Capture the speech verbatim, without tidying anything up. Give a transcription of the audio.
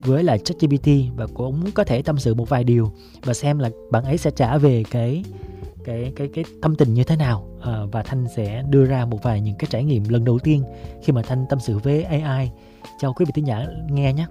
với lại ChatGPT và cũng có thể tâm sự một vài điều và xem là bạn ấy sẽ trả về cái cái cái cái tâm tình như thế nào. À, và Thanh sẽ đưa ra một vài những cái trải nghiệm lần đầu tiên khi mà Thanh tâm sự với a i cho quý vị thính giả nghe nhé.